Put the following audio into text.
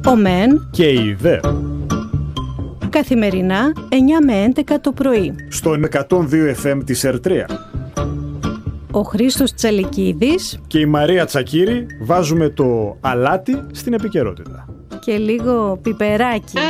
ο ΜΕΝ και η ΔΕ. Καθημερινά 9 με 11 το πρωί. Στον 102 FM της Ερτρία. Ο Χρήστος Τσαλικίδης Και η Μαρία Τσακύρη βάζουμε το αλάτι στην επικαιρότητα. και λίγο πιπεράκι.